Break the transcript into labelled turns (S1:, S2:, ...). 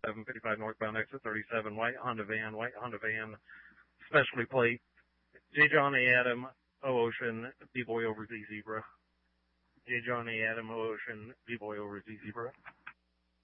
S1: 755 northbound, exit 37, white Honda van, specialty plate, J. John A. Adam, O Ocean, B-Boy over Z Zebra. J. John A. Adam, O Ocean, B-Boy over Z Zebra.